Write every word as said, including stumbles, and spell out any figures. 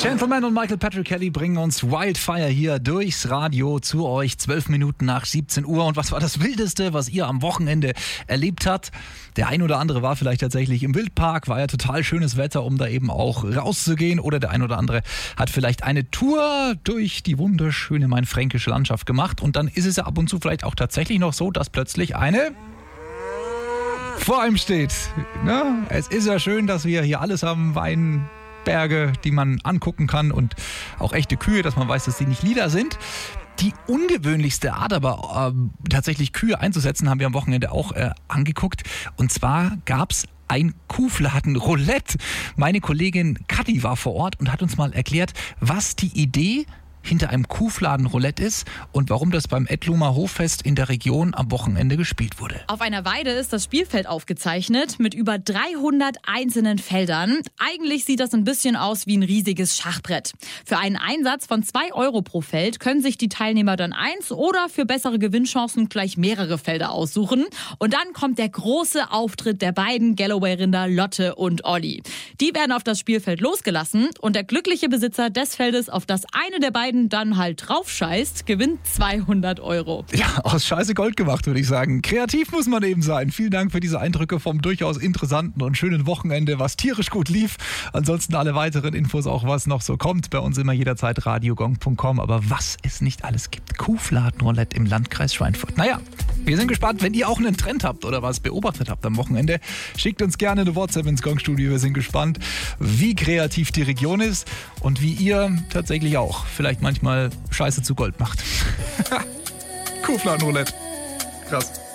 Gentleman und Michael Patrick Kelly bringen uns Wildfire hier durchs Radio zu euch. Zwölf Minuten nach siebzehn Uhr. Und was war das Wildeste, was ihr am Wochenende erlebt habt? Der ein oder andere war vielleicht tatsächlich im Wildpark, war ja total schönes Wetter, um da eben auch rauszugehen. Oder der ein oder andere hat vielleicht eine Tour durch die wunderschöne mainfränkische Landschaft gemacht. Und dann ist es ja ab und zu vielleicht auch tatsächlich noch so, dass plötzlich eine vor einem steht. Na, es ist ja schön, dass wir hier alles haben, Wein, Berge, die man angucken kann und auch echte Kühe, dass man weiß, dass die nicht lila sind. Die ungewöhnlichste Art aber äh, tatsächlich Kühe einzusetzen, haben wir am Wochenende auch äh, angeguckt. Und zwar gab es ein Kuhfladen-Roulette. Meine Kollegin Kathi war vor Ort und hat uns mal erklärt, was die Idee hinter einem Kuhfladen-Roulette ist und warum das beim Edlumer Hoffest in der Region am Wochenende gespielt wurde. Auf einer Weide ist das Spielfeld aufgezeichnet mit über dreihundert einzelnen Feldern. Eigentlich sieht das ein bisschen aus wie ein riesiges Schachbrett. Für einen Einsatz von zwei Euro pro Feld können sich die Teilnehmer dann eins oder für bessere Gewinnchancen gleich mehrere Felder aussuchen. Und dann kommt der große Auftritt der beiden Galloway-Rinder Lotte und Olli. Die werden auf das Spielfeld losgelassen und der glückliche Besitzer des Feldes, auf das eine der beiden dann halt drauf scheißt, gewinnt zweihundert Euro. Ja, aus Scheiße Gold gemacht, würde ich sagen. Kreativ muss man eben sein. Vielen Dank für diese Eindrücke vom durchaus interessanten und schönen Wochenende, was tierisch gut lief. Ansonsten alle weiteren Infos, auch was noch so kommt, bei uns immer jederzeit radiogong punkt com. Aber was es nicht alles gibt. Kuhfladen-Roulette im Landkreis Schweinfurt. Naja, wir sind gespannt, wenn ihr auch einen Trend habt oder was beobachtet habt am Wochenende. Schickt uns gerne eine WhatsApp ins Gong-Studio. Wir sind gespannt, wie kreativ die Region ist und wie ihr tatsächlich auch vielleicht manchmal Scheiße zu Gold macht. Kuhfladen-Roulette. Krass.